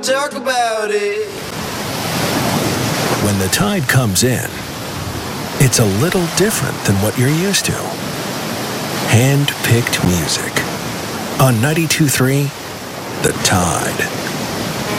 Talk about it. When the tide comes in, it's a little different than what you're used to. Hand-picked music. On 92.3, The Tide.